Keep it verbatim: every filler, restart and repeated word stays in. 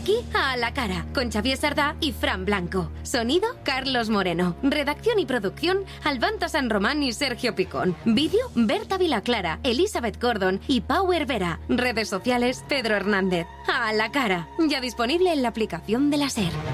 aquí A la Cara, con Xavier Sardá y Fran Blanco. Sonido, Carlos Moreno. Redacción y producción, Albanta San Román y Sergio Picón. Vídeo, Berta Vilaclara, Elizabeth Gordon y Pau Hervera. Redes sociales, Pedro Hernández. A la Cara, ya disponible en la aplicación de la SER.